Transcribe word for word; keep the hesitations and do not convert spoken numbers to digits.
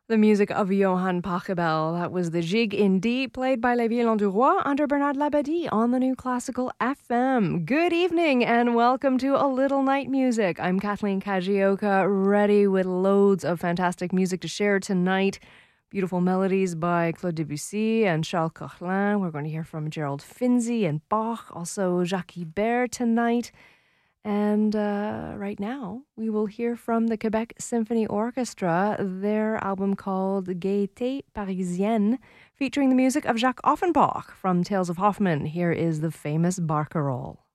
The music of Johann Pachelbel. That was the Gigue in D, played by Les Violons du Roi under Bernard Labadie on the New Classical F M. Good evening and welcome to A Little Night Music. I'm Kathleen Kajioka, ready with loads of fantastic music to share tonight. Beautiful melodies by Claude Debussy and Charles Koechlin. We're going to hear from Gerald Finzi and Bach, also Jacques Ibert tonight. And uh, right now, we will hear from the Quebec Symphony Orchestra, their album called Gaieté Parisienne, featuring the music of Jacques Offenbach from Tales of Hoffmann. Here is the famous Barcarolle.